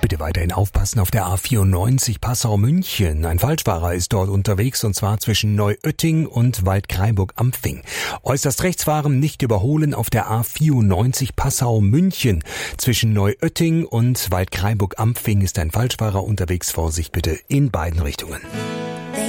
Bitte weiterhin aufpassen auf der A94 Passau-München. Ein Falschfahrer ist dort unterwegs und zwar zwischen Neuötting und Waldkraiburg-Ampfing. Äußerst rechts fahren, nicht überholen auf der A94 Passau-München. Zwischen Neuötting und Waldkraiburg-Ampfing ist ein Falschfahrer unterwegs. Vorsicht bitte in beiden Richtungen.